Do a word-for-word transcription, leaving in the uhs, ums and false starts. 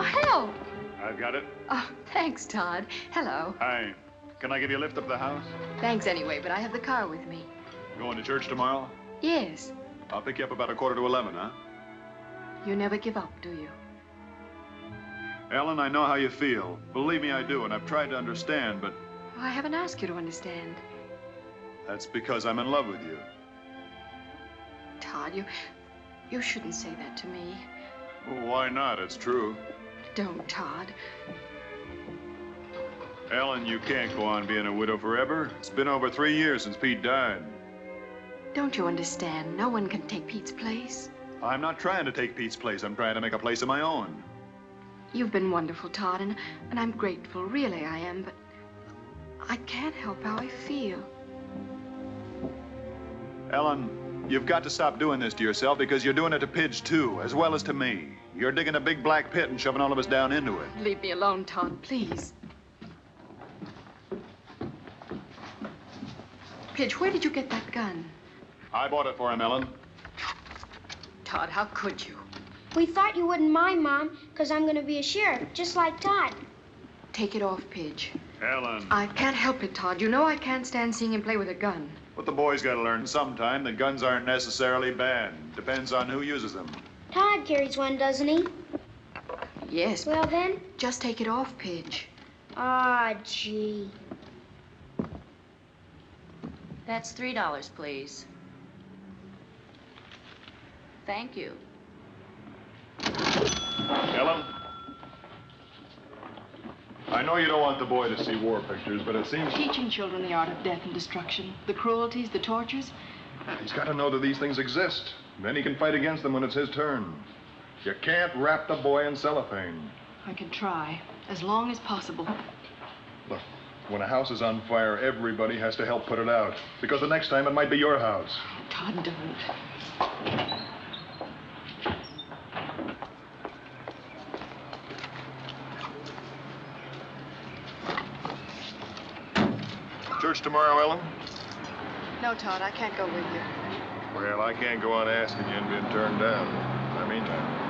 help. I've got it. Oh, thanks, Todd. Hello. Hi. Can I give you a lift up the house? Thanks anyway, but I have the car with me. Going to church tomorrow? Yes. I'll pick you up about a quarter to eleven, huh? You never give up, do you? Ellen, I know how you feel. Believe me, I do, and I've tried to understand, but Oh, I haven't asked you to understand. that's because I'm in love with you. Todd, you... you shouldn't say that to me. Well, why not? It's true. Don't, Todd. Ellen, you can't go on being a widow forever. It's been over three years since Pete died. Don't you understand? No one can take Pete's place. I'm not trying to take Pete's place. I'm trying to make a place of my own. You've been wonderful, Todd, and, and I'm grateful. Really, I am, but I can't help how I feel. Ellen, you've got to stop doing this to yourself because you're doing it to Pidge, too, as well as to me. You're digging a big black pit and shoving all of us down into it. Leave me alone, Todd, please. Pidge, where did you get that gun? I bought it for him, Ellen. Todd, how could you? We thought you wouldn't mind, Mom, because I'm going to be a sheriff, just like Todd. Take it off, Pidge. Ellen. I can't help it, Todd. You know I can't stand seeing him play with a gun. But the boys got to learn sometime that guns aren't necessarily bad. Depends on who uses them. Todd carries one, doesn't he? Yes. Well, then. Just take it off, Pidge. Ah, gee. That's three dollars, please. Thank you. Ellen? I know you don't want the boy to see war pictures, but it seems... Teaching children the art of death and destruction, the cruelties, the tortures. He's got to know that these things exist. Then he can fight against them when it's his turn. You can't wrap the boy in cellophane. I can try, as long as possible. Look, when a house is on fire, everybody has to help put it out. Because the next time it might be your house. Todd, don't. Church tomorrow, Ellen? No, Todd, I can't go with you. Well, I can't go on asking you and being turned down. In the meantime.